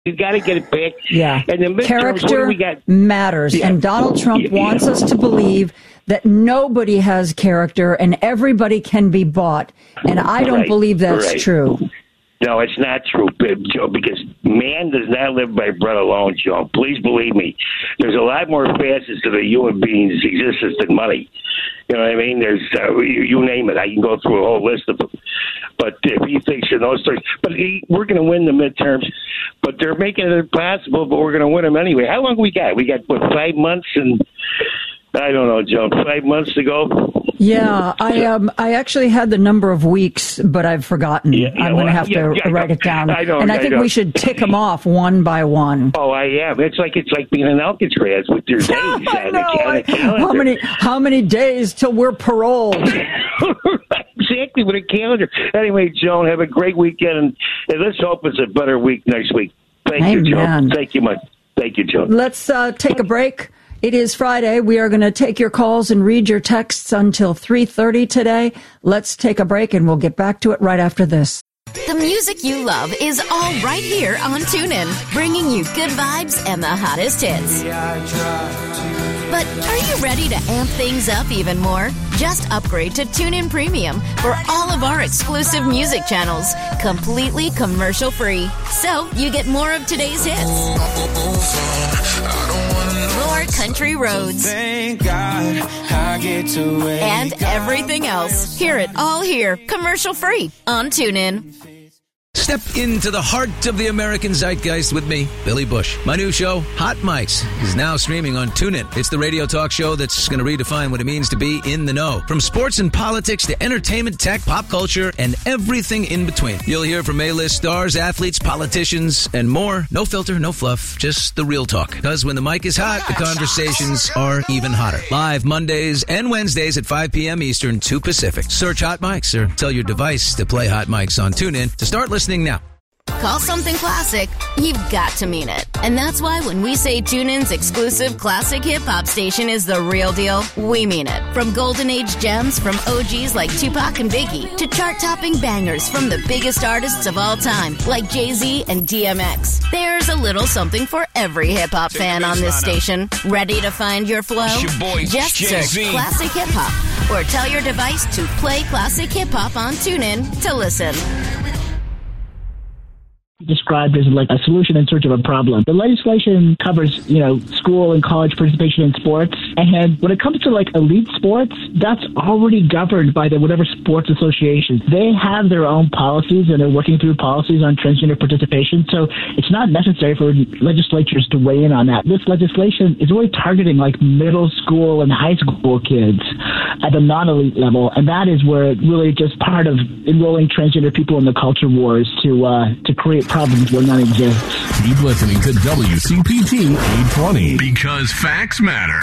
You got to get it picked. Yeah. And the midterms, character we got? matters. Yeah. And Donald Trump wants us to believe that nobody has character and everybody can be bought. And I don't believe that's true. No, it's not true, Joe, because man does not live by bread alone, Joe. Please believe me. There's a lot more facets to the human being's existence than money. You know what I mean? There's, you name it. I can go through a whole list of them. But if he thinks in those stories, we're going to win the midterms, but they're making it impossible, but we're going to win them anyway. How long we got? We got, 5 months and... I don't know, Joe. 5 months ago. Yeah, I actually had the number of weeks, but I've forgotten. I'm going to have to write it down. I think we should tick them off one by one. Oh, I am. It's like being an Alcatraz with your days. I know. How many days till we're paroled? Exactly, with a calendar. Anyway, Joan, have a great weekend, and let's hope it's a better week next week. Thank you, Joan. Thank you, Thank you, Joan. Let's take a break. It is Friday. We are going to take your calls and read your texts until 3:30 today. Let's take a break, and we'll get back to it right after this. The music you love is all right here on TuneIn, bringing you good vibes and the hottest hits. But are you ready to amp things up even more? Just upgrade to TuneIn Premium for all of our exclusive music channels, completely commercial-free. So you get more of today's hits, more country roads, thank God I get to wake and everything else. Hear it all here, commercial-free on TuneIn. Step into the heart of the American zeitgeist with me, Billy Bush. My new show, Hot Mics, is now streaming on TuneIn. It's the radio talk show that's going to redefine what it means to be in the know. From sports and politics to entertainment, tech, pop culture, and everything in between. You'll hear from A-list stars, athletes, politicians, and more. No filter, no fluff, just the real talk. Because when the mic is hot, the conversations are even hotter. Live Mondays and Wednesdays at 5 p.m. Eastern, 2 Pacific. Search Hot Mics or tell your device to play Hot Mics on TuneIn to start listening now. Call something classic, you've got to mean it. And that's why when we say TuneIn's exclusive classic hip-hop station is the real deal, we mean it. From golden age gems from OGs like Tupac and Biggie to chart-topping bangers from the biggest artists of all time like Jay-Z and DMX. There's a little something for every hip-hop fan on this station. Ready to find your flow? Just search Classic Hip-Hop or tell your device to play Classic Hip-Hop on TuneIn to listen. Described as like a solution in search of a problem. The legislation covers, school and college participation in sports. And when it comes to like elite sports, that's already governed by the whatever sports associations. They have their own policies and they're working through policies on transgender participation. So it's not necessary for legislatures to weigh in on that. This legislation is really targeting like middle school and high school kids at the non-elite level. And that is where it really just part of enrolling transgender people in the culture wars to create problems where none exist. Keep listening to WCPT 820 because facts matter.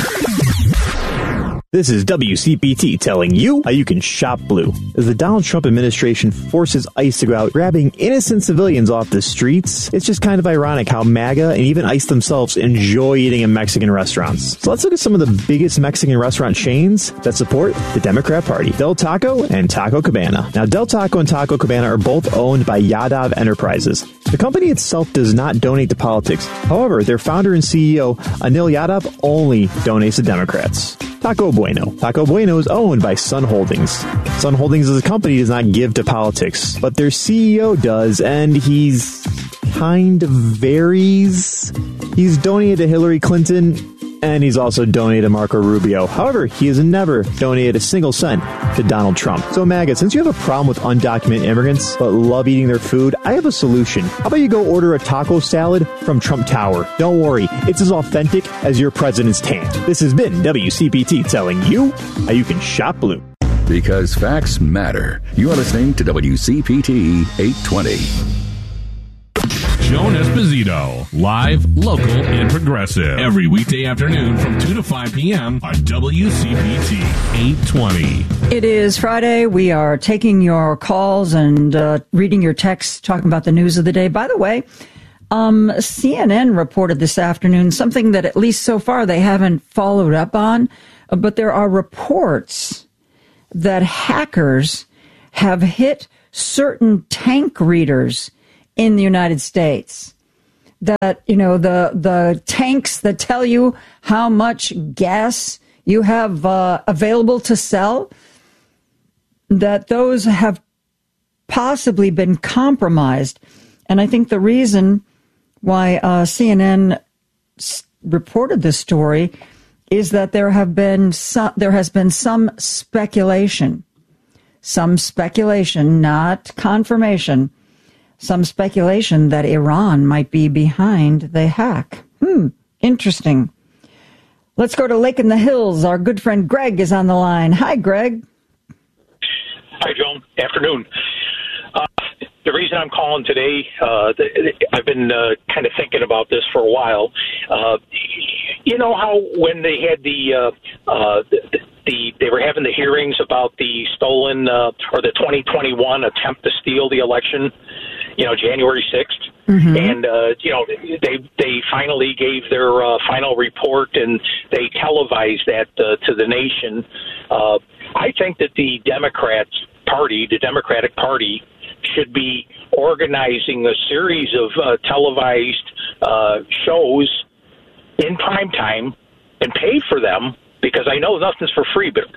This is WCPT telling you how you can shop blue. As the Donald Trump administration forces ICE to go out grabbing innocent civilians off the streets, it's just kind of ironic how MAGA and even ICE themselves enjoy eating in Mexican restaurants. So let's look at some of the biggest Mexican restaurant chains that support the Democrat Party. Del Taco and Taco Cabana. Now, Del Taco and Taco Cabana are both owned by Yadav Enterprises. The company itself does not donate to politics. However, their founder and CEO, Anil Yadav, only donates to Democrats. Taco Bueno. Taco Bueno is owned by Sun Holdings. Sun Holdings as a company does not give to politics, but their CEO does, and he's kind of varies. He's donated to Hillary Clinton, and he's also donated to Marco Rubio. However, he has never donated a single cent to Donald Trump. So MAGA, since you have a problem with undocumented immigrants but love eating their food, I have a solution. How about you go order a taco salad from Trump Tower? Don't worry, it's as authentic as your president's tan. This has been WCPT telling you how you can shop blue. Because facts matter. You are listening to WCPT 820. Joan Esposito, live, local, and progressive. Every weekday afternoon from 2 to 5 p.m. on WCPT 820. It is Friday. We are taking your calls and reading your texts, talking about the news of the day. By the way, CNN reported this afternoon something that at least so far they haven't followed up on, but there are reports that hackers have hit certain tank readers in the United States. that, the tanks that tell you how much gas you have available to sell, that those have possibly been compromised. And I think the reason why CNN reported this story is that there has been some speculation, not confirmation, some speculation that Iran might be behind the hack. Interesting. Let's go to Lake in the Hills. Our good friend Greg is on the line. Hi, Greg. Hi, Joan. Afternoon. The reason I'm calling today, I've been kind of thinking about this for a while. You know how when they had they were having the hearings about the stolen or the 2021 attempt to steal the election, January 6th. Mm-hmm. And, they finally gave their final report and they televised that to the nation. I think that the Democratic Party, should be organizing a series of televised shows in prime time and pay for them, because I know nothing's for free, but,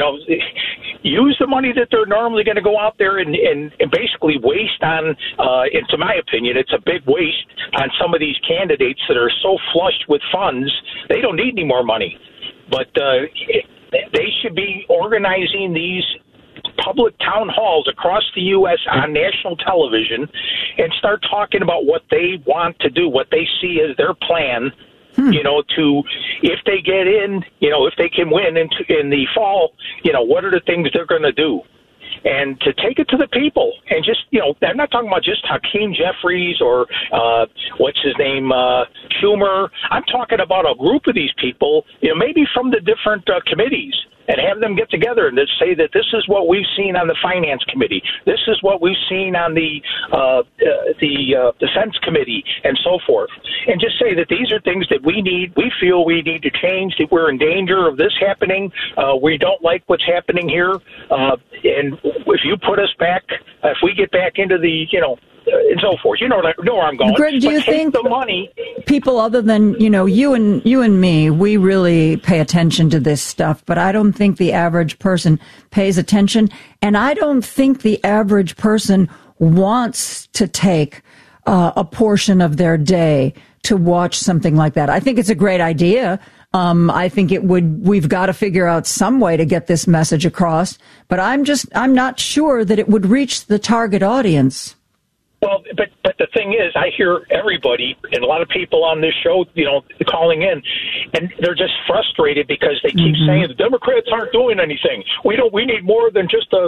use the money that they're normally going to go out there and basically waste on, and to my opinion, it's a big waste on some of these candidates that are so flushed with funds, they don't need any more money. But they should be organizing these public town halls across the U.S. on national television and start talking about what they want to do, what they see as their plan, to, if they get in, if they can win in the fall, what are the things they're going to do? And to take it to the people and just, I'm not talking about just Hakeem Jeffries or what's his name, Schumer. I'm talking about a group of these people, maybe from the different committees, and have them get together and say that this is what we've seen on the Finance Committee. This is what we've seen on the Defense Committee and so forth. And just say that these are things that we feel we need to change, that we're in danger of this happening. We don't like what's happening here. And if you put us back, if we get back into the, and so forth. You know where I'm going. Greg, do you think the money, people other than, you and me, we really pay attention to this stuff, but I don't think the average person pays attention, and I don't think the average person wants to take a portion of their day to watch something like that. I think it's a great idea. I think we've got to figure out some way to get this message across, but I'm not sure that it would reach the target audience. Well, but the thing is, I hear everybody and a lot of people on this show, calling in, and they're just frustrated because they keep saying the Democrats aren't doing anything. We need more than just what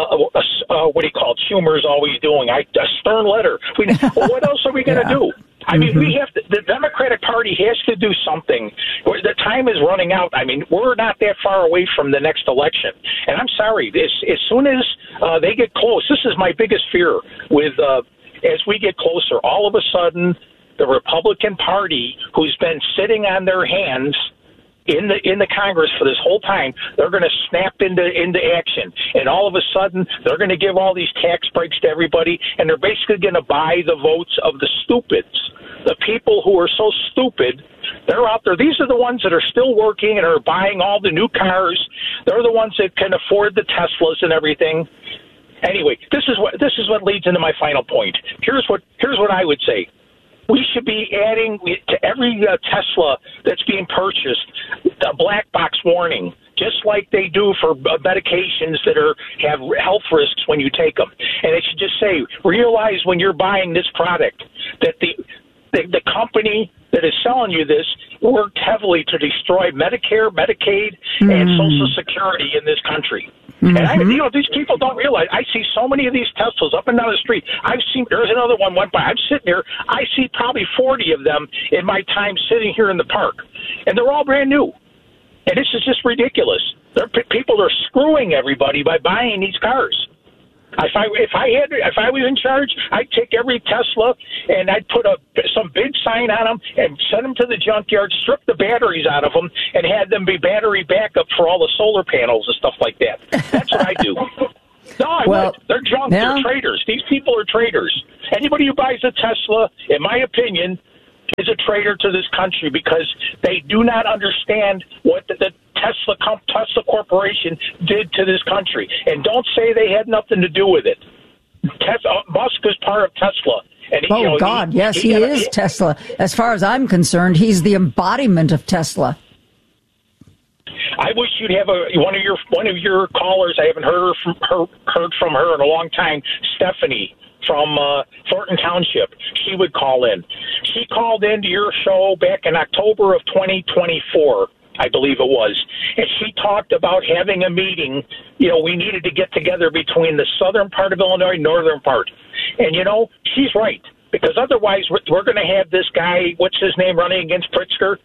do you call it? Schumer's always doing a stern letter. Well, what else are we going to do? I mean, the Democratic Party has to do something. The time is running out. I mean, we're not that far away from the next election. And I'm sorry, as soon as they get close, this is my biggest fear with, as we get closer, all of a sudden, the Republican Party, who's been sitting on their hands in the Congress for this whole time, they're going to snap into action. And all of a sudden, they're going to give all these tax breaks to everybody, and they're basically going to buy the votes of the stupids. The people who are so stupid, they're out there. These are the ones that are still working and are buying all the new cars. They're the ones that can afford the Teslas and everything. Anyway, this is what leads into my final point. Here's what I would say. We should be adding to every Tesla that's being purchased a black box warning, just like they do for medications that have health risks when you take them. And it should just say, realize when you're buying this product that the company that is selling you this worked heavily to destroy Medicare, Medicaid, and Social Security in this country. And these people don't realize. I see so many of these Teslas up and down the street. There's another one went by. I'm sitting here. I see probably 40 of them in my time sitting here in the park, and they're all brand new. And this is just ridiculous. People are screwing everybody by buying these cars. If I was in charge, I'd take every Tesla and I'd put some big sign on them and send them to the junkyard, strip the batteries out of them, and have them be battery backup for all the solar panels and stuff like that. That's what I do. No, I would. They're junk. Yeah. They're traitors. These people are traitors. Anybody who buys a Tesla, in my opinion, is a traitor to this country because they do not understand what the Tesla Corporation did to this country. And don't say they had nothing to do with it. Musk is part of Tesla. And he is Tesla. As far as I'm concerned, he's the embodiment of Tesla. I wish you'd have one of your callers. I haven't heard from her in a long time. Stephanie from Thornton Township. She would call in. She called into your show back in October of 2024, I believe it was, and she talked about having a meeting. We needed to get together between the southern part of Illinois, northern part, and she's right, because otherwise we're going to have this guy. What's his name running against Pritzker?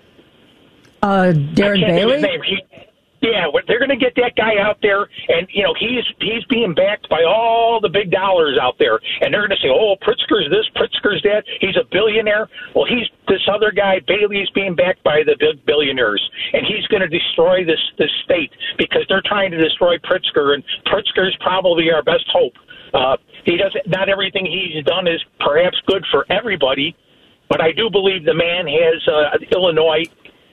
Darren Bailey? They're going to get that guy out there, and he's being backed by all the big dollars out there, and they're going to say, "Oh, Pritzker's this, Pritzker's that. He's a billionaire." Well, he's this other guy, Bailey's being backed by the big billionaires, and he's going to destroy this state because they're trying to destroy Pritzker, and Pritzker's probably our best hope. He doesn't. Not everything he's done is perhaps good for everybody, but I do believe the man has Illinois,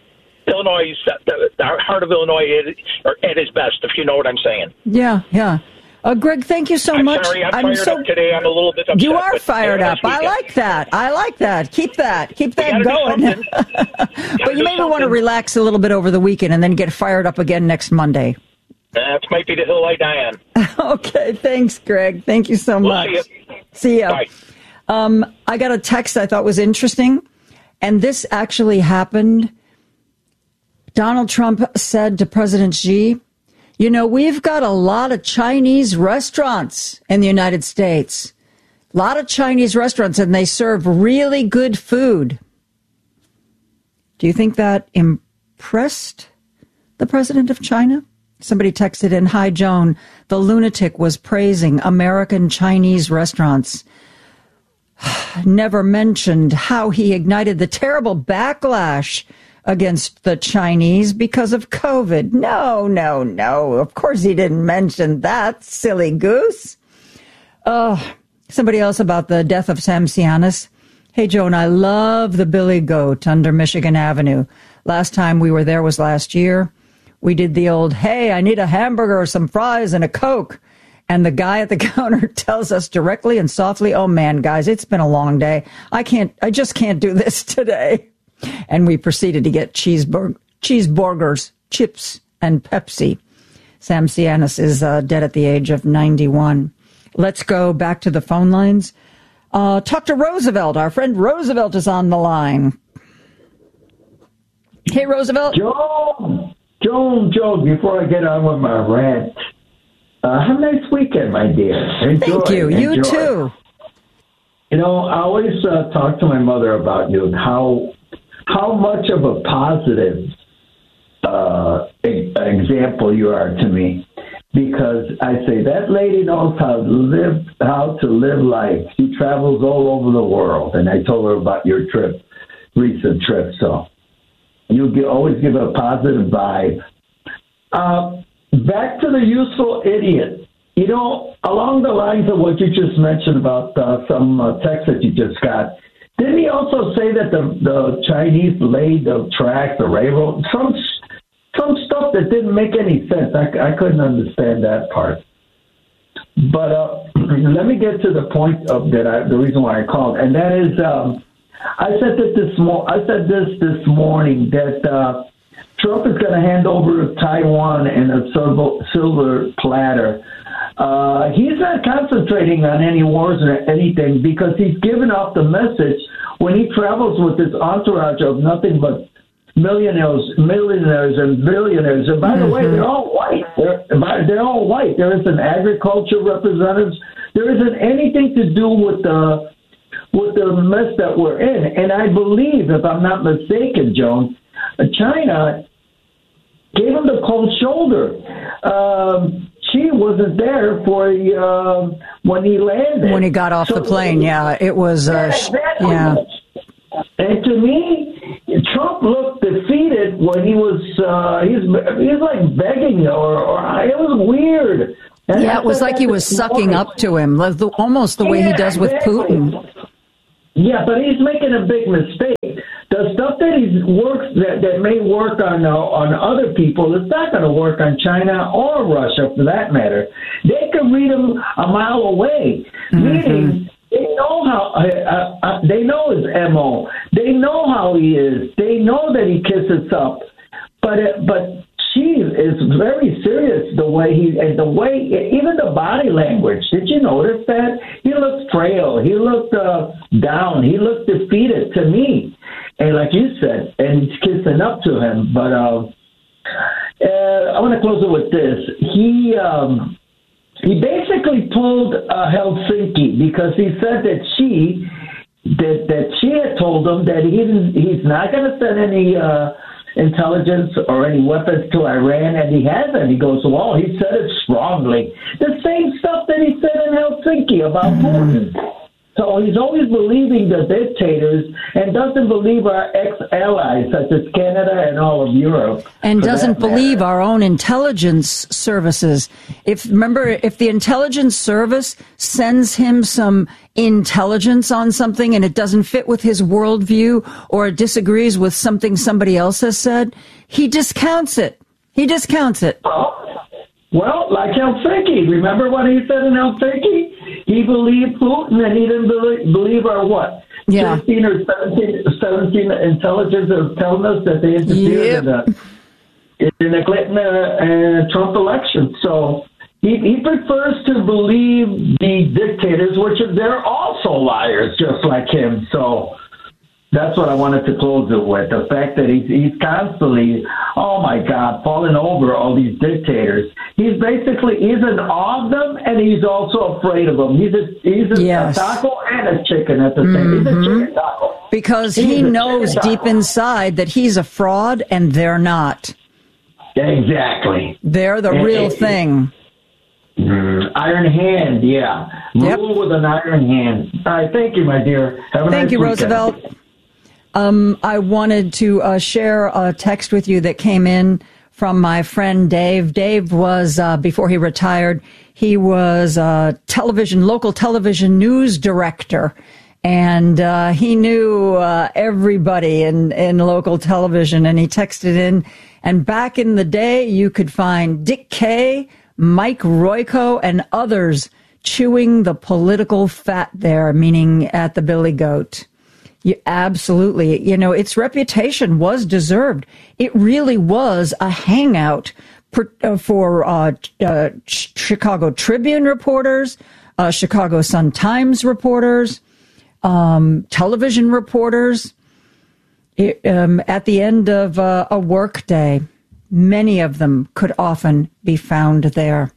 the heart of Illinois at his best, if you know what I'm saying. Yeah. Greg, thank you so much. Sorry, I'm fired up today. I'm a little bit upset. You are fired up. I like that. Keep that going. But you maybe want to relax a little bit over the weekend and then get fired up again next Monday. That might be the hill I die on. Okay, thanks, Greg. Thank you so much. See ya. Bye. I got a text I thought was interesting, and this actually happened. Donald Trump said to President Xi, we've got a lot of Chinese restaurants in the United States. A lot of Chinese restaurants, and they serve really good food. Do you think that impressed the president of China? Somebody texted in, "Hi, Joan. The lunatic was praising American Chinese restaurants. Never mentioned how he ignited the terrible backlash against the Chinese because of COVID. No. Of course he didn't mention that, silly goose." Somebody else about the death of Sam Cianis. "Hey, Joan, I love the Billy Goat under Michigan Avenue. Last time we were there was last year. We did the old, hey, I need a hamburger, some fries, and a Coke. And the guy at the counter tells us directly and softly, oh, man, guys, it's been a long day. I just can't do this today." And we proceeded to get cheeseburgers, chips, and Pepsi. Sam Cianis is dead at the age of 91. Let's go back to the phone lines. Talk to Roosevelt. Our friend Roosevelt is on the line. Hey, Roosevelt. Joan, before I get on with my rant, have a nice weekend, my dear. Enjoy. Thank you. You too. I always talk to my mother about you, how much of a positive example you are to me, because I say that lady knows how to live life. She travels all over the world, and I told her about your recent trip. So you always give a positive vibe. Back to the useful idiot. Along the lines of what you just mentioned about some text that you just got. Didn't he also say that the Chinese laid the tracks, the railroad, some stuff that didn't make any sense? I couldn't understand that part. But let me get to the point of the reason why I called, and that is, I said this morning that Trump is going to hand over Taiwan in a silver platter. He's not concentrating on any wars or anything because he's given off the message when he travels with his entourage of nothing but millionaires and billionaires. And by the way, they're all white. They're all white. There isn't agriculture representatives. There isn't anything to do with the mess that we're in. And I believe, if I'm not mistaken, Joan, China gave him the cold shoulder. She wasn't there for when he landed. When he got off the plane, it was. Yeah. And to me, Trump looked defeated when he was. He's like begging, or it was weird. And it was like he was sucking up to him, almost the way he does with Putin. Yeah, but he's making a big mistake. The stuff that that may work on other people, it's not going to work on China or Russia, for that matter. They can read him a mile away. Meaning, they know how. They know his MO. They know how he is. They know that he kisses up. But she is very serious. The way even the body language. Did you notice that? He looked frail. He looked down. He looked defeated to me. And like you said, and he's kissing up to him. But I want to close it with this. He basically pulled Helsinki because he said that she had told him that he's not going to send any intelligence or any weapons to Iran, and he hasn't. He goes, well, he said it strongly. The same stuff that he said in Helsinki about Putin. So he's always believing the dictators and doesn't believe our ex-allies, such as Canada and all of Europe. And doesn't believe our own intelligence services. If the intelligence service sends him some intelligence on something and it doesn't fit with his worldview or it disagrees with something somebody else has said, he discounts it. Well, like Helsinki. Remember what he said in Helsinki? He believed Putin and he didn't believe our what? Yeah. 16 or 17 intelligence are telling us that they interfered in the Clinton and Trump election. So he prefers to believe the dictators, which they're also liars, just like him. So that's what I wanted to close it with. The fact that he's constantly, oh my God, falling over all these dictators. He's in awe of them, and he's also afraid of them. He's a taco and a chicken at the same. He's a chicken taco. Because he knows deep inside that he's a fraud, and they're not. Exactly. They're the real thing. Iron hand, yeah. Rule with an iron hand. All right, thank you, my dear. Have a nice weekend. Roosevelt. I wanted to share a text with you that came in from my friend Dave. Dave was, before he retired, he was a local television news director. And he knew everybody in local television. And he texted in. And back in the day, you could find Dick Kay, Mike Royko, and others chewing the political fat there, meaning at the Billy Goat. Absolutely. Its reputation was deserved. It really was a hangout for Chicago Tribune reporters, Chicago Sun-Times reporters, television reporters. At the end of a work day, many of them could often be found there.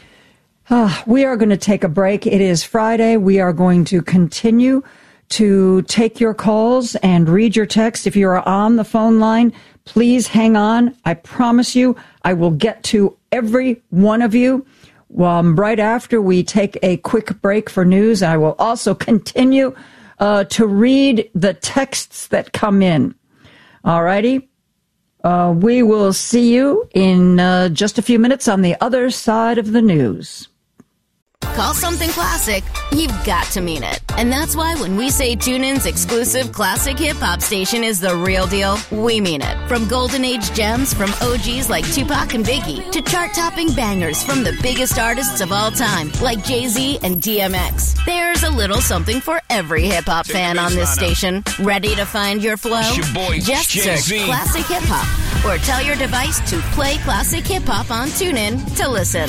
We are going to take a break. It is Friday. We are going to continue to take your calls and read your text. If you're on the phone line, please hang on. I promise you, I will get to every one of you. Right after we take a quick break for news, I will also continue to read the texts that come in. All righty. We will see you in just a few minutes on the other side of the news. Call something classic, you've got to mean it. And that's why when we say TuneIn's exclusive classic hip-hop station is the real deal, we mean it. From golden age gems from OGs like Tupac and Biggie to chart-topping bangers from the biggest artists of all time like Jay-Z and DMX. There's a little something for every hip-hop fan on this station. Ready to find your flow? Just search Classic Hip-Hop or tell your device to play Classic Hip-Hop on TuneIn to listen.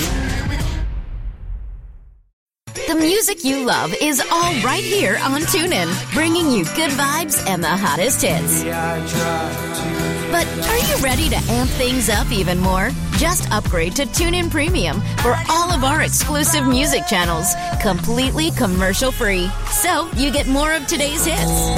The music you love is all right here on TuneIn, bringing you good vibes and the hottest hits. But are you ready to amp things up even more? Just upgrade to TuneIn Premium for all of our exclusive music channels, completely commercial-free. So you get more of today's hits,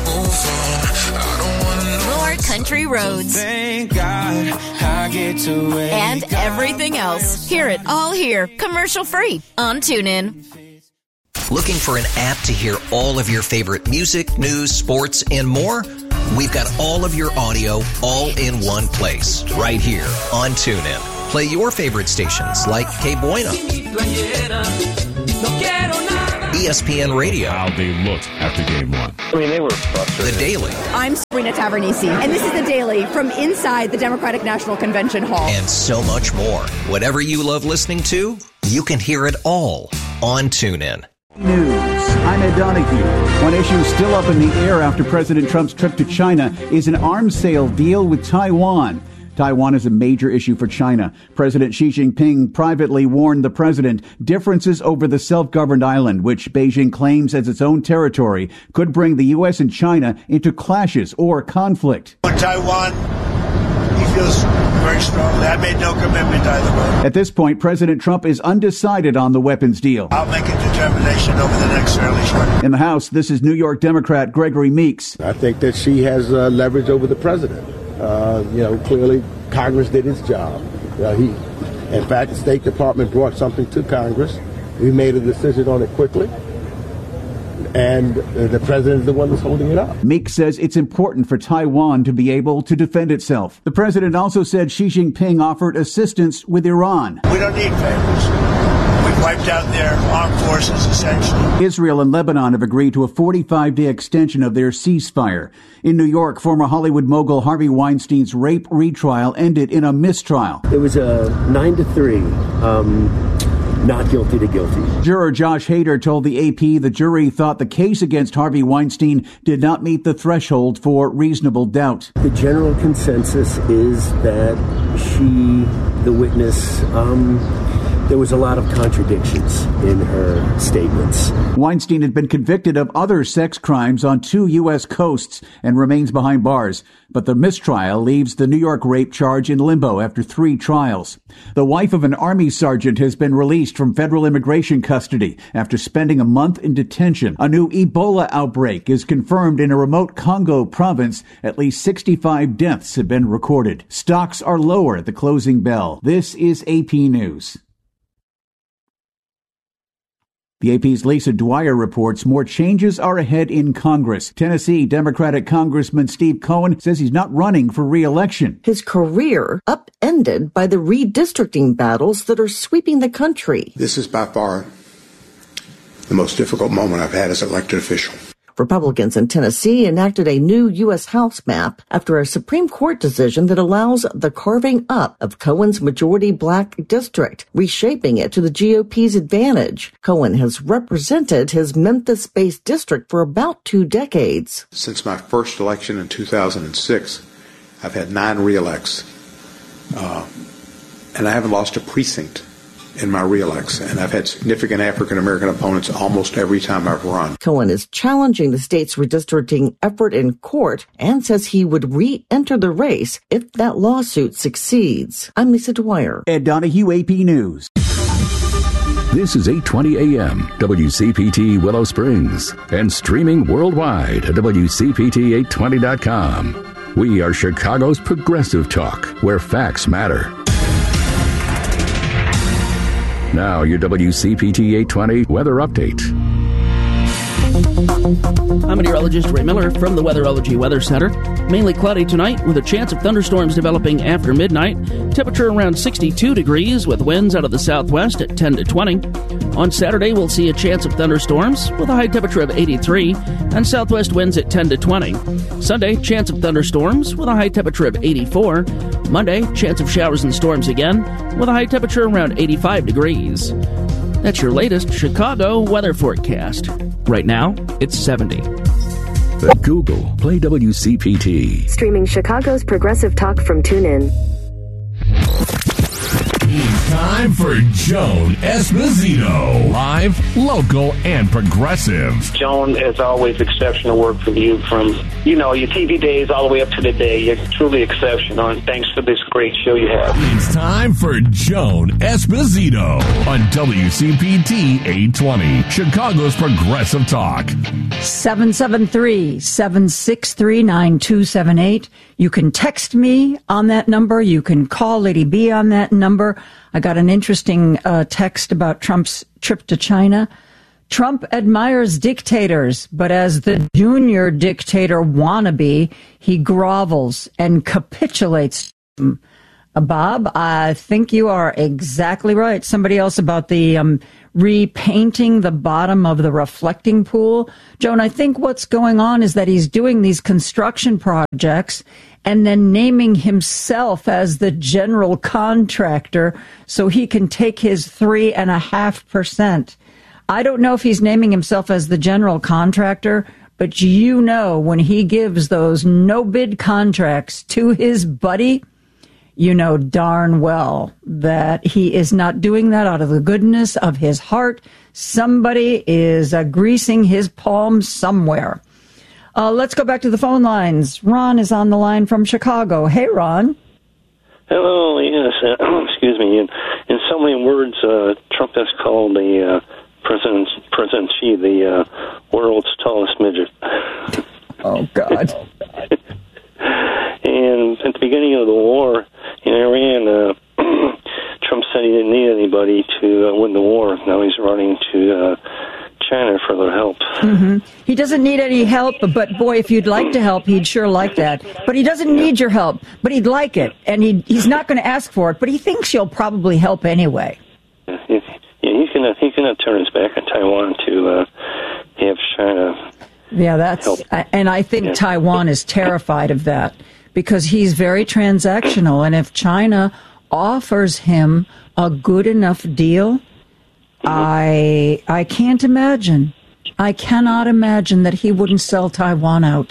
more country roads, Thank God I get to it. and everything else. Hear it all here, commercial-free on TuneIn. Looking for an app to hear all of your favorite music, news, sports, and more? We've got all of your audio all in one place, right here on TuneIn. Play your favorite stations like Que Buena, ESPN Radio. How they looked after game one. I mean, they were frustrated. The Daily. I'm Sabrina Tavernisi, and this is The Daily from inside the Democratic National Convention Hall. And so much more. Whatever you love listening to, you can hear it all on TuneIn. News. I'm Ed Donahue. One issue still up in the air after President Trump's trip to China is an arms sale deal with Taiwan. Taiwan is a major issue for China. President Xi Jinping privately warned the president differences over the self-governed island, which Beijing claims as its own territory, could bring the U.S. and China into clashes or conflict. On Taiwan, he feels very strongly. I made no commitment either way. At this point, President Trump is undecided on the weapons deal. I'll make a determination over the next fairly short. In the House, this is New York Democrat Gregory Meeks. I think that she has leverage over the president. Clearly Congress did its job. In fact, the State Department brought something to Congress. We made a decision on it quickly. And the president is the one that's holding it up. Meeks says it's important for Taiwan to be able to defend itself. The president also said Xi Jinping offered assistance with Iran. We don't need favors. We've wiped out their armed forces, essentially. Israel and Lebanon have agreed to a 45-day extension of their ceasefire. In New York, former Hollywood mogul Harvey Weinstein's rape retrial ended in a mistrial. It was a 9-3. Not guilty to guilty. Juror Josh Hader told the AP the jury thought the case against Harvey Weinstein did not meet the threshold for reasonable doubt. The general consensus is that she, the witness, there was a lot of contradictions in her statements. Weinstein had been convicted of other sex crimes on 2 U.S. coasts and remains behind bars. But the mistrial leaves the New York rape charge in limbo after 3 trials. The wife of an Army sergeant has been released from federal immigration custody after spending a month in detention. A new Ebola outbreak is confirmed in a remote Congo province. At least 65 deaths have been recorded. Stocks are lower at the closing bell. This is AP News. The AP's Lisa Dwyer reports more changes are ahead in Congress. Tennessee Democratic Congressman Steve Cohen says he's not running for re-election. His career upended by the redistricting battles that are sweeping the country. This is by far the most difficult moment I've had as elected official. Republicans in Tennessee enacted a new U.S. House map after a Supreme Court decision that allows the carving up of Cohen's majority black district, reshaping it to the GOP's advantage. Cohen has represented his Memphis-based district for about 2 decades. Since my first election in 2006, I've had 9 re-elects, and I haven't lost a precinct in my re-elects, and I've had significant African-American opponents almost every time I've run. Cohen is challenging the state's redistricting effort in court and says he would re-enter the race if that lawsuit succeeds. I'm Lisa Dwyer. Ed Donahue, AP News. This is 8:20 a.m. WCPT Willow Springs and streaming worldwide at WCPT820.com. We are Chicago's progressive talk, where facts matter. Now, your WCPT 820 weather update. I'm meteorologist Ray Miller from the Weatherology Weather Center. Mainly cloudy tonight with a chance of thunderstorms developing after midnight. Temperature around 62 degrees with winds out of the southwest at 10 to 20. On Saturday, we'll see a chance of thunderstorms with a high temperature of 83 and southwest winds at 10 to 20. Sunday, chance of thunderstorms with a high temperature of 84. Monday, chance of showers and storms again with a high temperature around 85 degrees. That's your latest Chicago weather forecast. Right now, it's 70. At Google, play WCPT. Streaming Chicago's progressive talk from TuneIn. It's time for Joan Esposito. Live, local, and progressive. Joan, as always, exceptional work from you from, your TV days all the way up to today. You're truly exceptional, and thanks for this great show you have. It's time for Joan Esposito on WCPT 820, Chicago's progressive talk. 773-763-9278. You can text me on that number. You can call Lady B on that number. I got an interesting text about Trump's trip to China. Trump admires dictators, but as the junior dictator wannabe, he grovels and capitulates. Bob, I think you are exactly right. Somebody else about the repainting the bottom of the reflecting pool. Joan, I think what's going on is that he's doing these construction projects and then naming himself as the general contractor so he can take his 3.5%. I don't know if he's naming himself as the general contractor, but you know when he gives those no-bid contracts to his buddy, you know darn well that he is not doing that out of the goodness of his heart. Somebody is greasing his palms somewhere. Let's go back to the phone lines. Ron is on the line from Chicago. Hey, Ron. Hello, yes. Excuse me. In so many words, Trump has called the President Xi the world's tallest midget. Oh, God. And at the beginning of the war in Iran, Trump said he didn't need anybody to win the war. Now he's running to China for their help. Mm-hmm. He doesn't need any help, but boy, if you'd like to help, he'd sure like that. But he doesn't need your help, but he'd like it. And he's not going to ask for it, but he thinks you'll probably help anyway. He's gonna turn his back on Taiwan to have China. Yeah, that's, and I think Taiwan is terrified of that because he's very transactional. And if China offers him a good enough deal, I can't imagine. I cannot imagine that he wouldn't sell Taiwan out.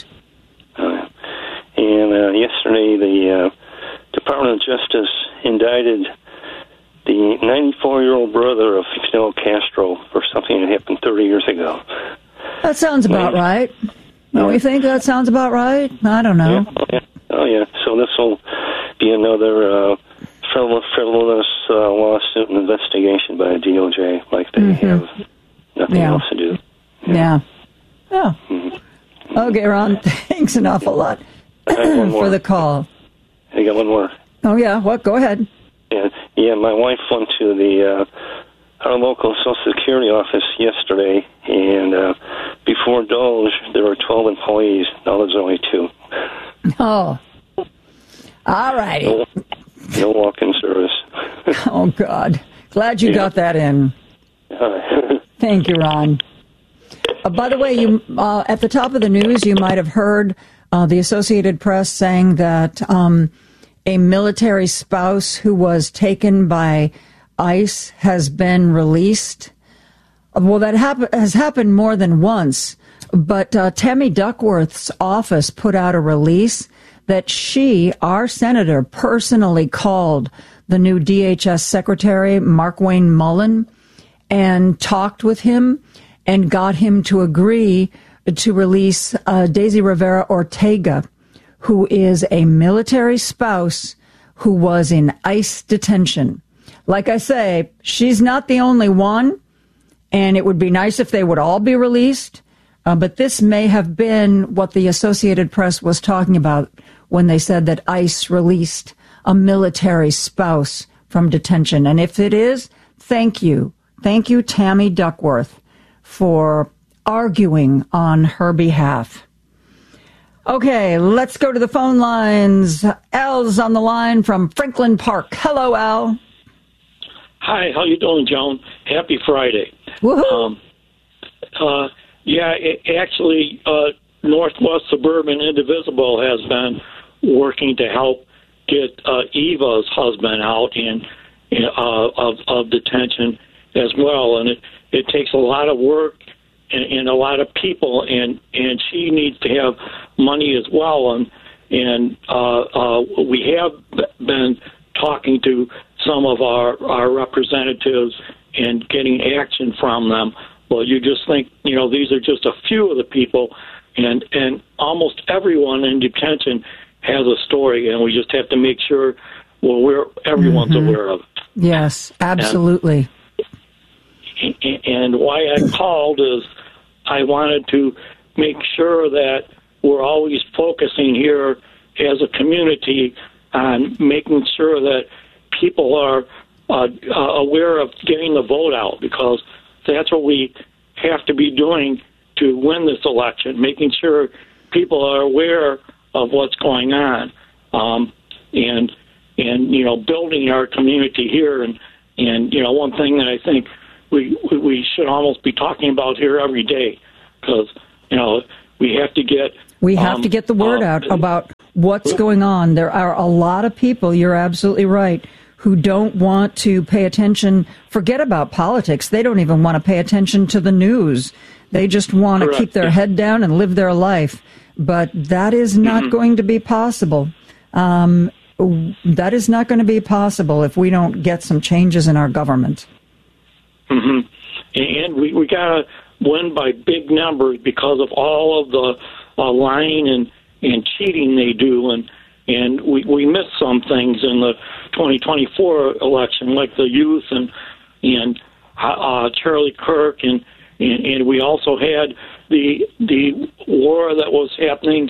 And yesterday, the Department of Justice indicted the 94-year-old brother of Fidel Castro for something that happened 30 years ago. That sounds about right. Don't you think that sounds about right? I don't know. Oh, yeah. So this will be another frivolous lawsuit and investigation by the DOJ, like they have nothing else to do. Yeah. Okay, Ron, thanks an awful lot for the call. I got one more. Oh, yeah? What? Go ahead. Yeah, my wife went to our local Social Security office yesterday, and before Doge, there were 12 employees. Now there's only 2. Oh. All righty. No walk-in service. Oh, God. Glad you got that in. Thank you, Ron. By the way, you at the top of the news, you might have heard the Associated Press saying that a military spouse who was taken by ICE has been released. Well, that has happened more than once, but Tammy Duckworth's office put out a release that she, our senator, personally called the new DHS secretary, Markwayne Mullin, and talked with him and got him to agree to release Daisy Rivera Ortega, who is a military spouse who was in ICE detention. Like I say, she's not the only one, and it would be nice if they would all be released, but this may have been what the Associated Press was talking about when they said that ICE released a military spouse from detention. And if it is, thank you. Thank you, Tammy Duckworth, for arguing on her behalf. Okay, let's go to the phone lines. Al's on the line from Franklin Park. Hello, Al. Hi, how you doing, Joan? Happy Friday. Woohoo! Actually, Northwest Suburban Indivisible has been working to help get Eva's husband out of detention as well, and it takes a lot of work and a lot of people, and she needs to have money as well, and we have been talking to some of our representatives and getting action from them. Well, you just think, these are just a few of the people, and almost everyone in detention has a story, and we just have to make sure everyone's aware of it. Yes, absolutely. And why I called is I wanted to make sure that we're always focusing here as a community on making sure that people are aware of getting the vote out, because that's what we have to be doing to win this election, making sure people are aware of what's going on. And building our community here. And one thing that I think we should almost be talking about here every day, because, we have to get... We have to get the word out about what's going on. There are a lot of people, you're absolutely right, who don't want to pay attention, forget about politics. They don't even want to pay attention to the news. They just want to keep their head down and live their life. But that is not going to be possible. That is not going to be possible if we don't get some changes in our government. Mm-hmm. And we got to win by big numbers because of all of the lying and cheating they do. And we missed some things in the 2024 election, like the youth and Charlie Kirk, and we also had the war that was happening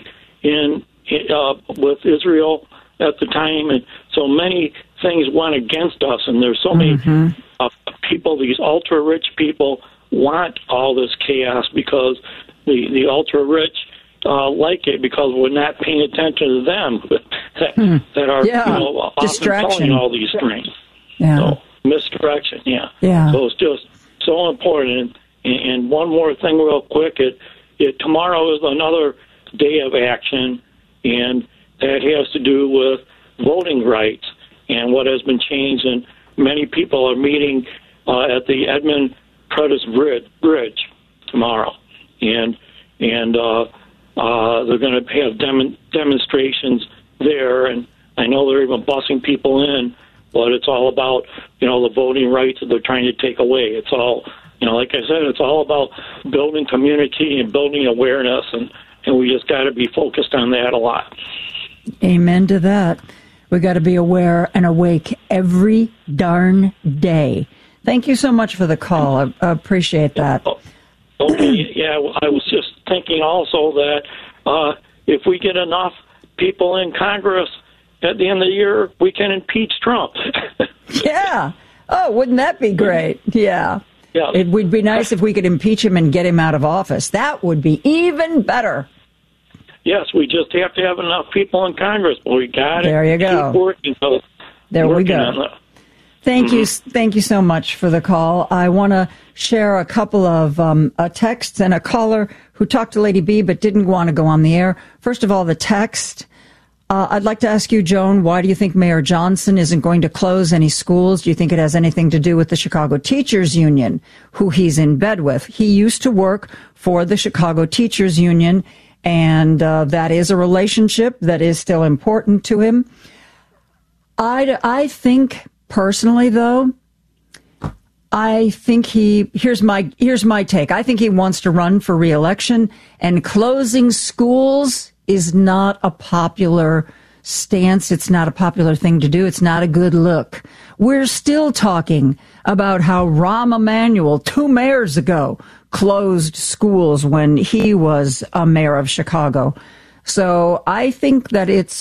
with Israel at the time, and so many things went against us. And there's so many people, these ultra rich people, want all this chaos because the ultra rich like it because we're not paying attention to them that are often all these things. Yeah. So, misdirection. Yeah. So it's just so important. And one more thing, real quick. Tomorrow is another day of action, and that has to do with voting rights and what has been changed. And many people are meeting at the Edmund Pettus Bridge tomorrow, and they're going to have demonstrations there. And I know they're even busing people in, but it's all about the voting rights that they're trying to take away. It's all like I said, it's all about building community and building awareness, and we just got to be focused on that a lot. Amen to that. We got to be aware and awake every darn day. Thank you so much for the call. I appreciate that. Okay, yeah, I was just thinking also that if we get enough people in Congress at the end of the year, we can impeach Trump. Yeah. Oh, wouldn't that be great? Yeah. It would be nice if we could impeach him and get him out of office. That would be even better. Yes, we just have to have enough people in Congress. But we got to keep working. There we go. Thank you so much for the call. I want to share a couple of texts and a caller who talked to Lady B but didn't want to go on the air. First of all, the text. I'd like to ask you, Joan, why do you think Mayor Johnson isn't going to close any schools? Do you think it has anything to do with the Chicago Teachers Union, who he's in bed with? He used to work for the Chicago Teachers Union, and that is a relationship that is still important to him. I think, personally, though, I think here's my take. I think he wants to run for re-election, and closing schools is not a popular stance. It's not a popular thing to do. It's not a good look. We're still talking about how Rahm Emanuel 2 mayors ago closed schools when he was a mayor of Chicago. So I think that it's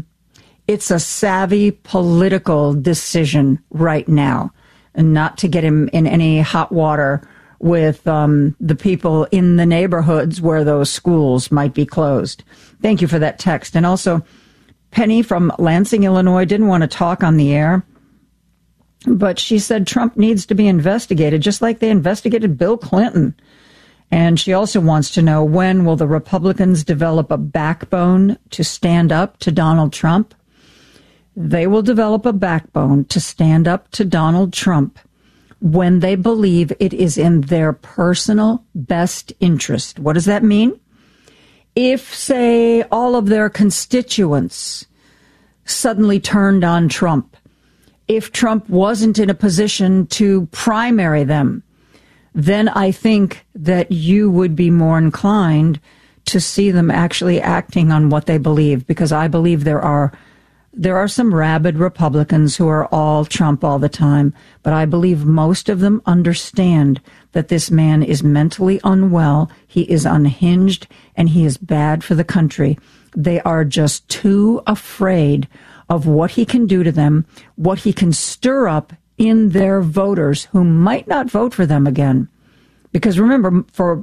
a savvy political decision right now, and not to get him in any hot water with the people in the neighborhoods where those schools might be closed. Thank you for that text. And also, Penny from Lansing, Illinois, didn't want to talk on the air, but she said Trump needs to be investigated, just like they investigated Bill Clinton. And she also wants to know, when will the Republicans develop a backbone to stand up to Donald Trump? They will develop a backbone to stand up to Donald Trump when they believe it is in their personal best interest. What does that mean? If, say, all of their constituents suddenly turned on Trump, if Trump wasn't in a position to primary them, then I think that you would be more inclined to see them actually acting on what they believe, because I believe there are some rabid Republicans who are all Trump all the time, but I believe most of them understand that this man is mentally unwell, he is unhinged, and he is bad for the country. They are just too afraid of what he can do to them, what he can stir up in their voters who might not vote for them again. Because remember, for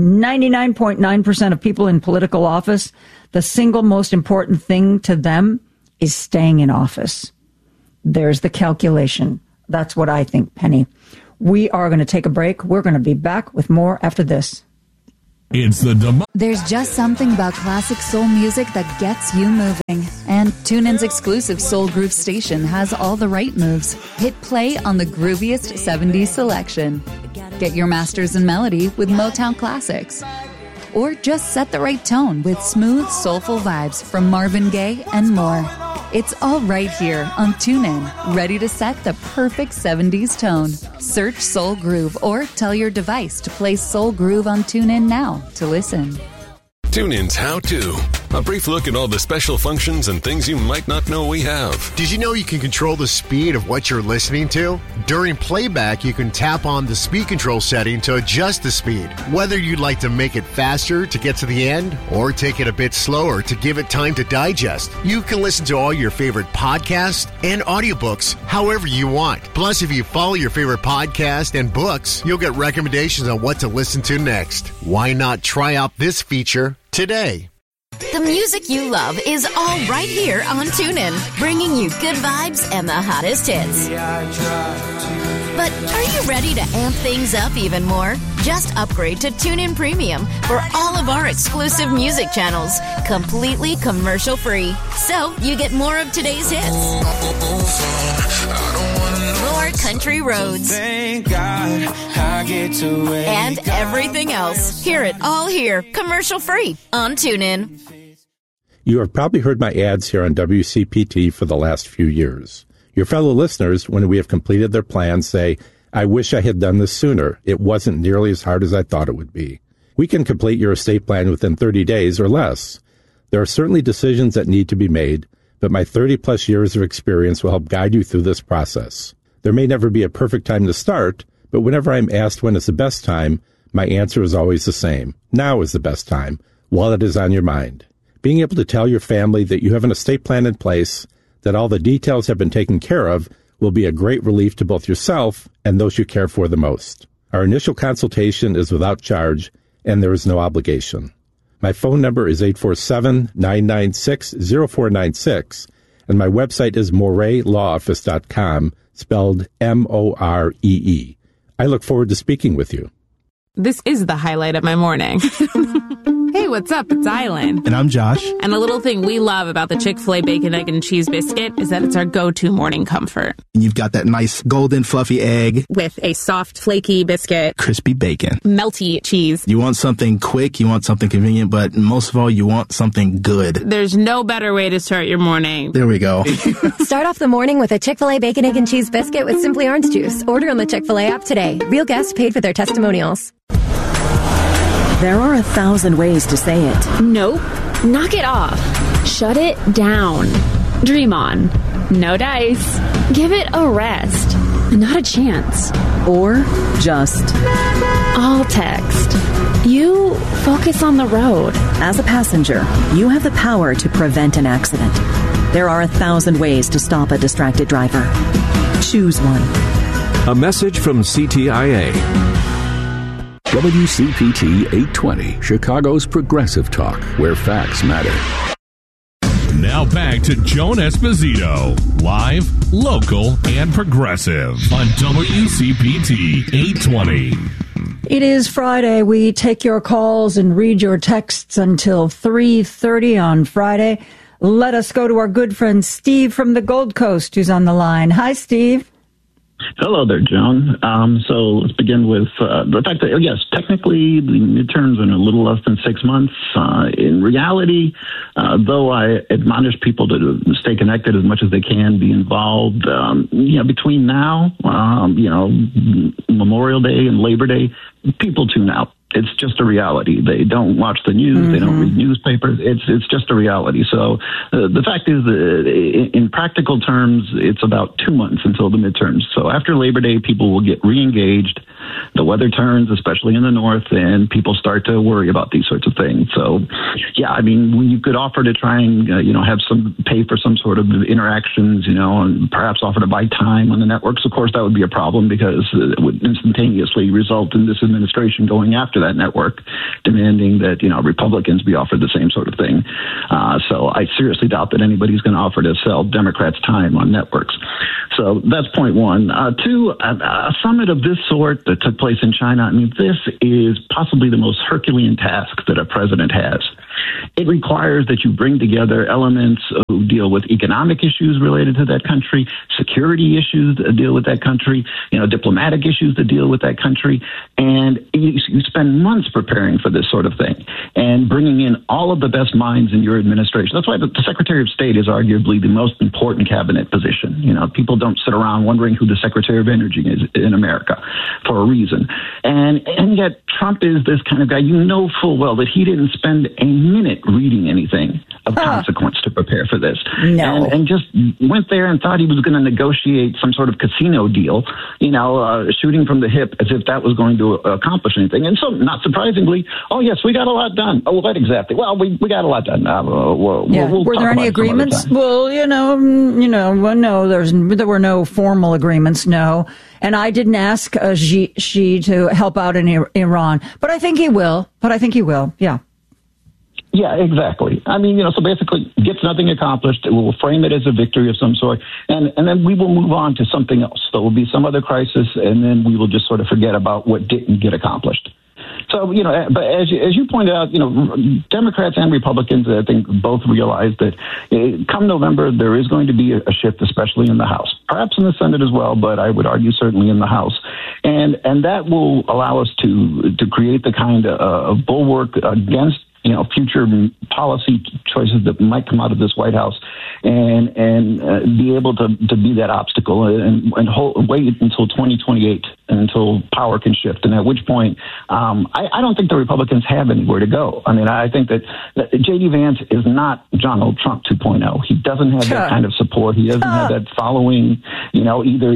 99.9% of people in political office, the single most important thing to them is staying in office. There's the calculation. That's what I think, Penny. We are going to take a break. We're going to be back with more after this. It's the There's just something about classic soul music that gets you moving. And TuneIn's exclusive Soul Groove station has all the right moves. Hit play on the grooviest 70s selection. Get your masters in melody with Motown classics. Or just set the right tone with smooth, soulful vibes from Marvin Gaye and more. It's all right here on TuneIn, ready to set the perfect 70s tone. Search Soul Groove or tell your device to play Soul Groove on TuneIn now to listen. TuneIn's How To. A brief look at all the special functions and things you might not know we have. Did you know you can control the speed of what you're listening to? During playback, you can tap on the speed control setting to adjust the speed. Whether you'd like to make it faster to get to the end or take it a bit slower to give it time to digest, you can listen to all your favorite podcasts and audiobooks however you want. Plus, if you follow your favorite podcast and books, you'll get recommendations on what to listen to next. Why not try out this feature today? The music you love is all right here on TuneIn, bringing you good vibes and the hottest hits. But are you ready to amp things up even more? Just upgrade to TuneIn Premium for all of our exclusive music channels, completely commercial-free. So you get more of today's hits, more country roads, Thank God I get to wake and everything else. Hear it all here, commercial-free on TuneIn. You have probably heard my ads here on WCPT for the last few years. Your fellow listeners, when we have completed their plans, say, I wish I had done this sooner. It wasn't nearly as hard as I thought it would be. We can complete your estate plan within 30 days or less. There are certainly decisions that need to be made, but my 30-plus years of experience will help guide you through this process. There may never be a perfect time to start, but whenever I'm asked when is the best time, my answer is always the same. Now is the best time, while it is on your mind. Being able to tell your family that you have an estate plan in place, that all the details have been taken care of, will be a great relief to both yourself and those you care for the most. Our initial consultation is without charge, and there is no obligation. My phone number is 847-996-0496, and my website is moreelawoffice.com, spelled M-O-R-E-E. I look forward to speaking with you. This is the highlight of my morning. Hey, what's up? It's Island. And I'm Josh. And a little thing we love about the Chick-fil-A Bacon, Egg, and Cheese Biscuit is that it's our go-to morning comfort. And you've got that nice golden fluffy egg. With a soft, flaky biscuit. Crispy bacon. Melty cheese. You want something quick, you want something convenient, but most of all, you want something good. There's no better way to start your morning. There we go. Start off the morning with a Chick-fil-A Bacon, Egg, and Cheese Biscuit with Simply Orange Juice. Order on the Chick-fil-A app today. Real guests paid for their testimonials. There are 1,000 ways to say it. Nope. Knock it off. Shut it down. Dream on. No dice. Give it a rest. Not a chance. Or just all text. You focus on the road. As a passenger, you have the power to prevent an accident. There are 1,000 ways to stop a distracted driver. Choose one. A message from CTIA. WCPT 820, Chicago's progressive talk, where facts matter. Now back to Joan Esposito, live, local, and progressive on WCPT 820. It is Friday. We take your calls and read your texts until 3:30 on Friday. Let us go to our good friend Steve from the Gold Coast, who's on the line. Hi, Steve. Hello there, Joan. So let's begin with the fact that, yes, technically the midterms are in a little less than 6 months. In reality, though I admonish people to stay connected as much as they can, be involved, between now, Memorial Day and Labor Day, people tune out. It's just a reality. They don't watch the news. Mm-hmm. They don't read newspapers. It's just a reality. So the fact is that in practical terms, it's about 2 months until the midterms. So after Labor Day, people will get re-engaged. the weather turns, especially in the north, and people start to worry about these sorts of things. So, yeah, I mean, when you could offer to try and, have some pay for some sort of interactions, and perhaps offer to buy time on the networks, of course, that would be a problem because it would instantaneously result in this administration going after that network, demanding that, Republicans be offered the same sort of thing. So I seriously doubt that anybody's going to offer to sell Democrats time on networks. So that's point one. Two, a summit of this sort that took place in China, I mean, this is possibly the most Herculean task that a president has. It requires that you bring together elements who deal with economic issues related to that country, security issues that deal with that country, diplomatic issues that deal with that country. And you spend months preparing for this sort of thing and bringing in all of the best minds in your administration. That's why the Secretary of State is arguably the most important cabinet position. People don't sit around wondering who the Secretary of Energy is in America for a reason. And yet Trump is this kind of guy. You know full well that he didn't spend a minute reading anything of consequence to prepare for this. No. And just went there and thought he was going to negotiate some sort of casino deal, shooting from the hip as if that was going to accomplish anything. And so, not surprisingly, oh, yes, we got a lot done. Oh, well, that exactly. Well, we got a lot done. Were there any agreements? Well, no, there were no formal agreements, no. And I didn't ask Xi to help out in Iran, but I think he will. Yeah. Yeah, exactly. I mean, so basically gets nothing accomplished. We'll frame it as a victory of some sort, and then we will move on to something else. There will be some other crisis, and then we will just sort of forget about what didn't get accomplished. So, but as you pointed out, Democrats and Republicans, I think, both realize that come November, there is going to be a shift, especially in the House, perhaps in the Senate as well, but I would argue certainly in the House. And that will allow us to create the kind of bulwark against future policy choices that might come out of this White House, and be able to be that obstacle and wait until 2028 until power can shift. And at which point, I don't think the Republicans have anywhere to go. I mean, I think that J.D. Vance is not Donald Trump 2.0. He doesn't have that kind of support. He doesn't have that following, either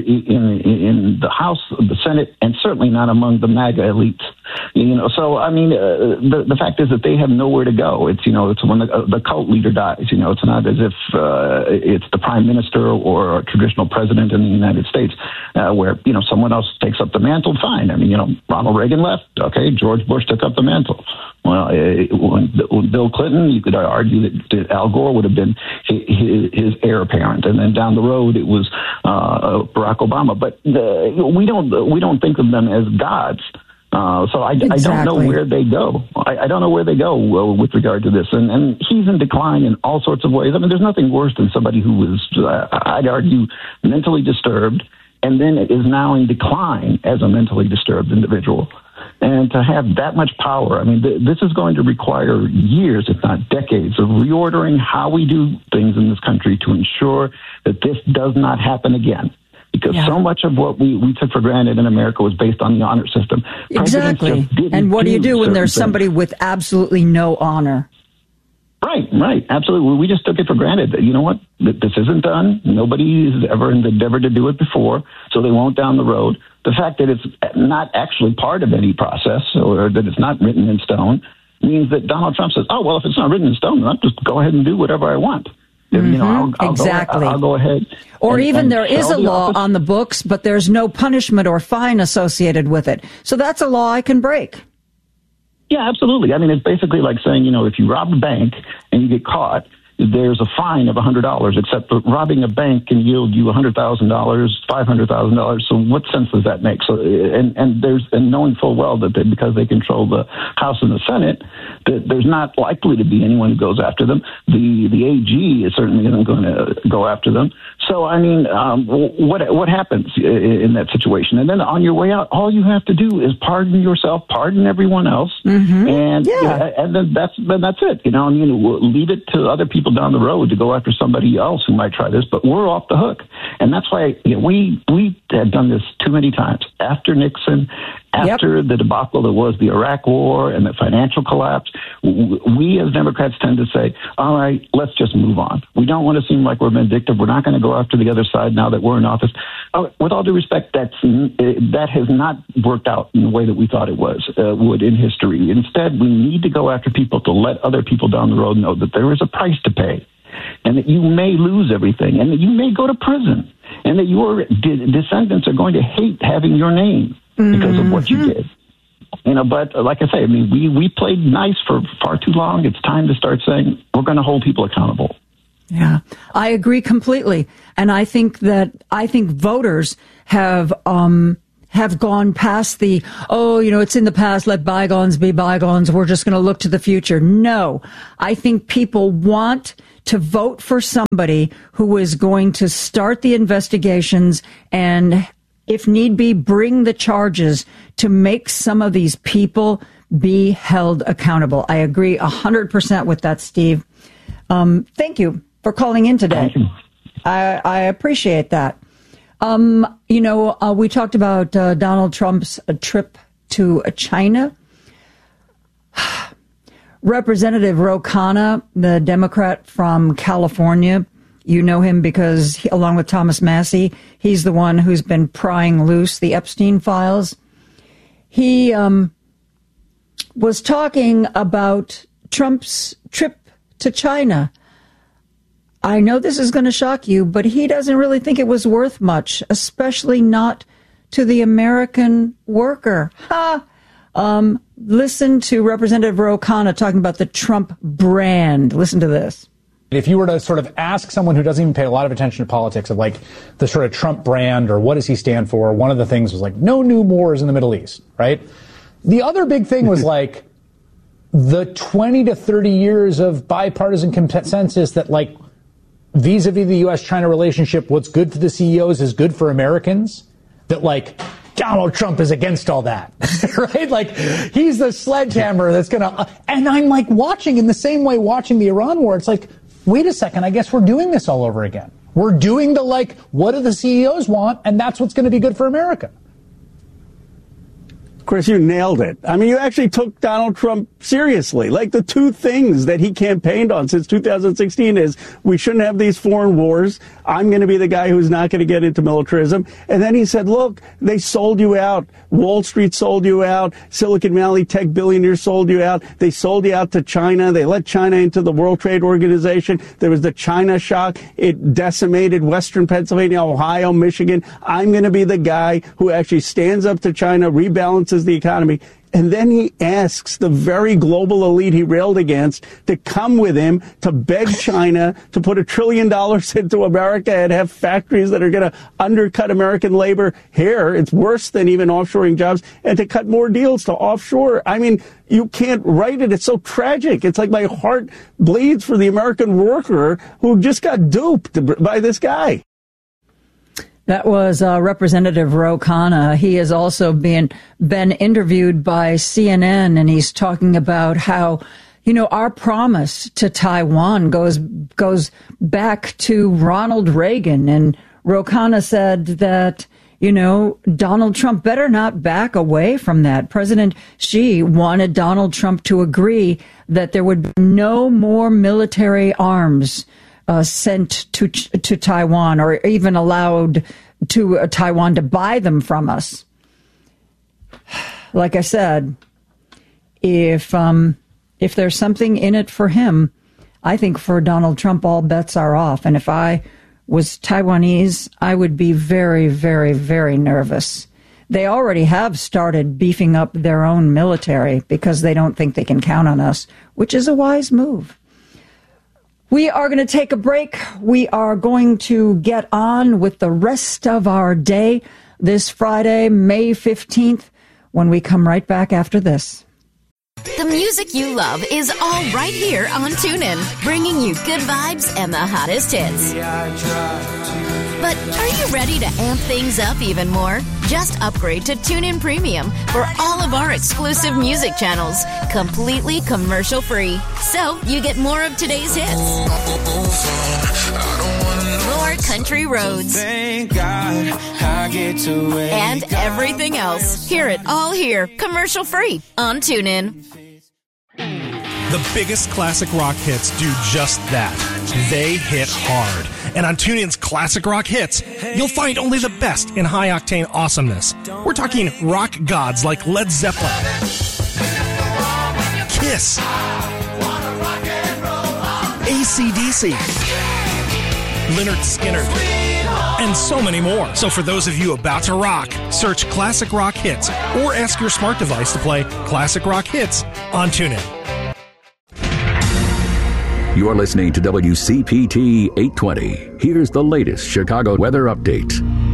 in the House, the Senate, and certainly not among the MAGA elites. So I mean, the fact is that they have nowhere to go. It's it's when the cult leader dies. It's not as if it's the prime minister or a traditional president in the United States where someone else takes up the mantle. Fine. I mean, Ronald Reagan left. Okay, George Bush took up the mantle. Well, when Bill Clinton, you could argue that Al Gore would have been his heir apparent, and then down the road it was Barack Obama. But we don't think of them as gods. So I don't know where they go. I don't know where they go with regard to this. And he's in decline in all sorts of ways. I mean, there's nothing worse than somebody who was, I'd argue, mentally disturbed and then is now in decline as a mentally disturbed individual. And to have that much power, I mean, this is going to require years, if not decades, of reordering how we do things in this country to ensure that this does not happen again. Because so much of what we took for granted in America was based on the honor system. Exactly. And what do you do when there's somebody with absolutely no honor? Right. Absolutely. We just took it for granted that, you know what, this isn't done. Nobody has ever endeavored to do it before, so they won't down the road. The fact that it's not actually part of any process or that it's not written in stone means that Donald Trump says, oh, well, if it's not written in stone, then I'll just go ahead and do whatever I want. Exactly. I'll go ahead. Or even there is a law on the books, but there's no punishment or fine associated with it. So that's a law I can break. Yeah, absolutely. I mean, it's basically like saying, if you rob a bank and you get caught, there's a fine of $100, except for robbing a bank can yield you $100,000, $500,000. So what sense does that make? So, and knowing full well that because they control the House and the Senate, that there's not likely to be anyone who goes after them. The AG is certainly isn't going to go after them. So, I mean, what happens in that situation? And then on your way out, all you have to do is pardon yourself, pardon everyone else, and then that's it. Leave it to other people down the road to go after somebody else who might try this, but we're off the hook. And that's why we had done this too many times. After Nixon, After the debacle that was the Iraq War and the financial collapse, we as Democrats tend to say, all right, let's just move on. We don't want to seem like we're vindictive. We're not going to go after the other side now that we're in office. With all due respect, that has not worked out in the way that we thought it would in history. Instead, we need to go after people to let other people down the road know that there is a price to pay and that you may lose everything and that you may go to prison and that your descendants are going to hate having your name because of what you did. But like I say, we played nice for far too long. It's time to start saying we're going to hold people accountable. Yeah, I agree completely. And I think voters have gone past the, it's in the past, let bygones be bygones. We're just going to look to the future. No, I think people want to vote for somebody who is going to start the investigations and, if need be, bring the charges to make some of these people be held accountable. I agree 100% with that, Steve. Thank you for calling in today. I appreciate that. We talked about Donald Trump's trip to China. Representative Ro Khanna, the Democrat from California, you know him because, along with Thomas Massie, he's the one who's been prying loose the Epstein files. He was talking about Trump's trip to China. I know this is going to shock you, but he doesn't really think it was worth much, especially not to the American worker. Listen to Representative Ro Khanna talking about the Trump brand. Listen to this. If you were to sort of ask someone who doesn't even pay a lot of attention to politics of like the sort of Trump brand or what does he stand for, one of the things was like no new wars in the Middle East, right? The other big thing was like the 20 to 30 years of bipartisan consensus that like vis-a-vis the U.S.-China relationship, what's good for the CEOs is good for Americans, that like Donald Trump is against all that, right? Like he's the sledgehammer that's going to, and I'm like watching in the same way watching the Iran war. It's like, wait a second, I guess we're doing this all over again. We're doing the like, what do the CEOs want? And that's what's going to be good for America. Chris, you nailed it. I mean, you actually took Donald Trump seriously. Like the two things that he campaigned on since 2016 is we shouldn't have these foreign wars. I'm going to be the guy who's not going to get into militarism. And then he said, look, they sold you out. Wall Street sold you out. Silicon Valley tech billionaires sold you out. They sold you out to China. They let China into the World Trade Organization. There was the China shock. It decimated Western Pennsylvania, Ohio, Michigan. I'm going to be the guy who actually stands up to China, rebalances the economy. And then he asks the very global elite he railed against to come with him to beg China to put $1 trillion into America and have factories that are going to undercut American labor here. It's worse than even offshoring jobs, and to cut more deals to offshore. I mean, you can't write it. It's so tragic. It's like my heart bleeds for the American worker who just got duped by this guy. That was Representative Ro Khanna. He has also been interviewed by CNN, and he's talking about how, our promise to Taiwan goes back to Ronald Reagan. And Ro Khanna said that, Donald Trump better not back away from that. President Xi wanted Donald Trump to agree that there would be no more military arms sent to Taiwan, or even allowed to Taiwan to buy them from us. Like I said, if there's something in it for him, I think for Donald Trump, all bets are off. And if I was Taiwanese, I would be very, very, very nervous. They already have started beefing up their own military because they don't think they can count on us, which is a wise move. We are going to take a break. We are going to get on with the rest of our day this Friday, May 15th, when we come right back after this. The music you love is all right here on TuneIn, bringing you good vibes and the hottest hits. But are you ready to amp things up even more? Just upgrade to TuneIn Premium for all of our exclusive music channels, completely commercial-free. So you get more of today's hits, more country roads. Thank God I get to wake And everything else. Hear it all here, commercial free on TuneIn. The biggest classic rock hits do just that. They hit hard. And on TuneIn's Classic Rock Hits, you'll find only the best in high-octane awesomeness. We're talking rock gods like Led Zeppelin, Kiss, AC/DC, Lynyrd Skynyrd, and so many more. So for those of you about to rock, search Classic Rock Hits or ask your smart device to play Classic Rock Hits on TuneIn. You're listening to WCPT 820. Here's the latest Chicago weather update.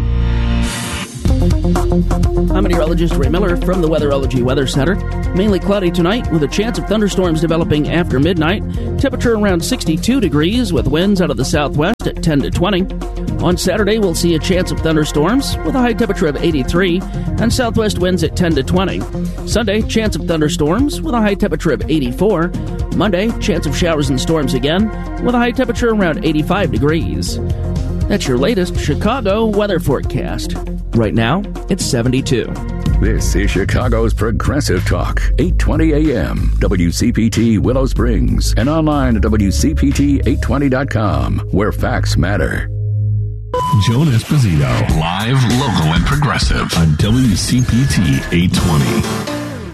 I'm meteorologist Ray Miller from the Weatherology Weather Center. Mainly cloudy tonight with a chance of thunderstorms developing after midnight. Temperature around 62 degrees with winds out of the southwest at 10 to 20. On Saturday, we'll see a chance of thunderstorms with a high temperature of 83 and southwest winds at 10 to 20. Sunday, chance of thunderstorms with a high temperature of 84. Monday, chance of showers and storms again with a high temperature around 85 degrees. That's your latest Chicago weather forecast. Right now, it's 72. This is Chicago's Progressive Talk, 820 AM, WCPT Willow Springs, and online at WCPT820.com, where facts matter. Joan Esposito, live, local, and progressive on WCPT 820.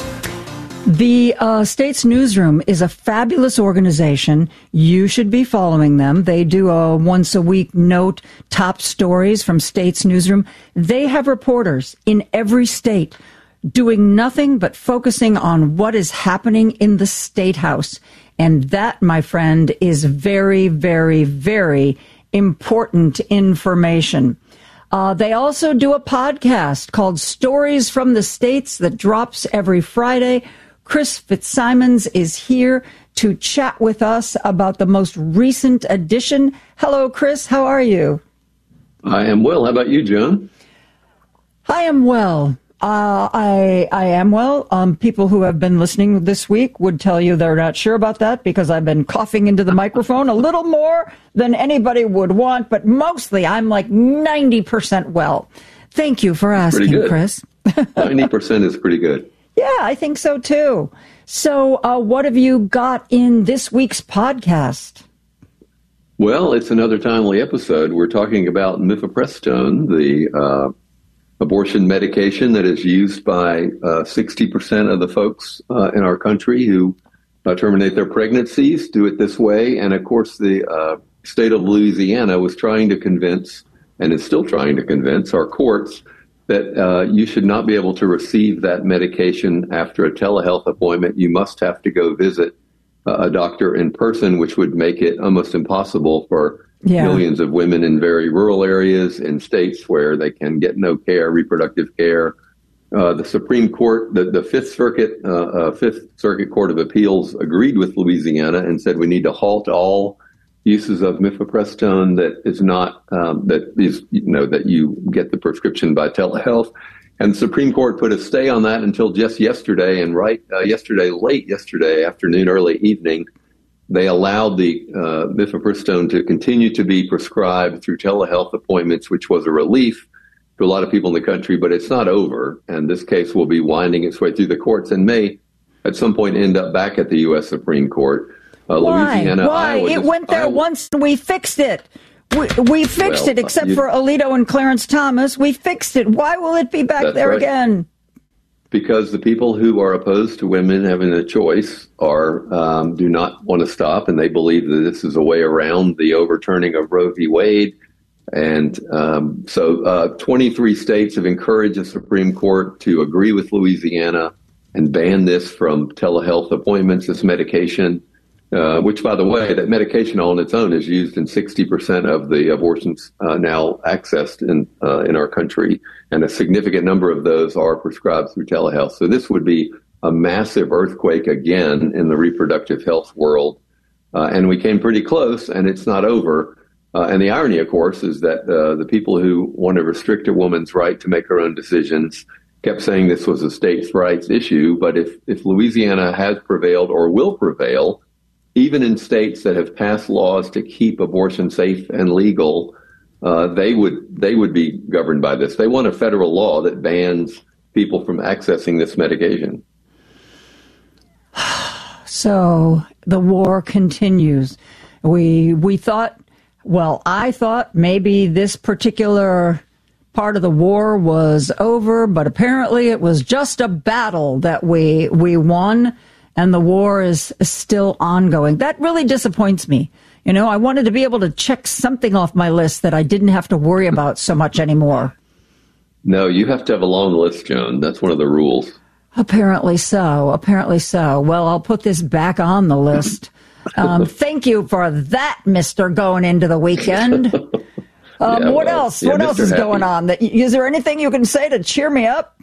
The States Newsroom is a fabulous organization. You should be following them. They do a once-a-week note top stories from States Newsroom. They have reporters in every state doing nothing but focusing on what is happening in the State House. And that, my friend, is very, very, very important information. They also do a podcast called Stories from the States that drops every Friday. Chris Fitzsimons is here to chat with us about the most recent edition. Hello, Chris. How are you? I am well. How about you, Joan? I am well. I am well. People who have been listening this week would tell you they're not sure about that because I've been coughing into the microphone a little more than anybody would want, but mostly I'm like 90% well. Thank you for asking, Chris. 90% is pretty good. Yeah, I think so too. So what have you got in this week's podcast? Well, it's another timely episode. We're talking about mifepristone, the abortion medication that is used by 60% of the folks in our country who terminate their pregnancies, do it this way. And of course, the state of Louisiana was trying to convince, and is still trying to convince, our courts that you should not be able to receive that medication after a telehealth appointment. You must have to go visit a doctor in person, which would make it almost impossible for millions of women in very rural areas in states where they can get no care, reproductive care. The Supreme Court, the Fifth Circuit Court of Appeals agreed with Louisiana and said we need to halt all uses of mifepristone that is not that you get the prescription by telehealth. And the Supreme Court put a stay on that until just yesterday. And late yesterday afternoon, early evening, they allowed the mifepristone to continue to be prescribed through telehealth appointments, which was a relief to a lot of people in the country. But it's not over, and this case will be winding its way through the courts and may at some point end up back at the U.S. Supreme Court. Louisiana, Why? It went there once and we fixed it. We fixed it, except for Alito and Clarence Thomas. We fixed it. Why will it be back there again? Because the people who are opposed to women having a choice do not want to stop, and they believe that this is a way around the overturning of Roe v. Wade. And so 23 states have encouraged the Supreme Court to agree with Louisiana and ban this from telehealth appointments, this medication. Which, by the way, that medication on its own is used in 60% of the abortions now accessed in our country, and a significant number of those are prescribed through telehealth. So this would be a massive earthquake again in the reproductive health world, and we came pretty close, and it's not over. And the irony, of course, is that the people who want to restrict a woman's right to make her own decisions kept saying this was a states' rights issue. But if Louisiana has prevailed or will prevail, even in states that have passed laws to keep abortion safe and legal, they would be governed by this. They want a federal law that bans people from accessing this medication. So the war continues. We thought, well, I thought maybe this particular part of the war was over, but apparently it was just a battle that we won, and the war is still ongoing. That really disappoints me. You know, I wanted to be able to check something off my list that I didn't have to worry about so much anymore. No, you have to have a long list, Joan. That's one of the rules. Apparently so. Well, I'll put this back on the list. Thank you for that, Mr. Going into the weekend. What else? What else is going on? Is there anything you can say to cheer me up?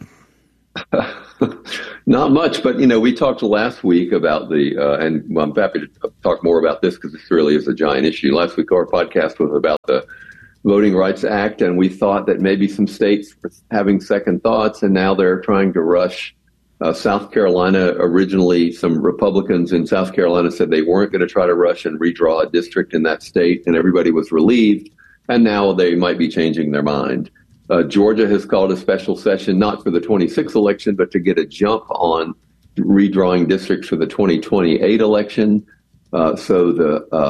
Not much, but, we talked last week about and I'm happy to talk more about this because this really is a giant issue. Last week, our podcast was about the Voting Rights Act, and we thought that maybe some states were having second thoughts, and now they're trying to rush. South Carolina, originally, some Republicans in South Carolina said they weren't going to try to rush and redraw a district in that state, and everybody was relieved. And now they might be changing their mind. Georgia has called a special session, not for the 26th election, but to get a jump on redrawing districts for the 2028 election. So the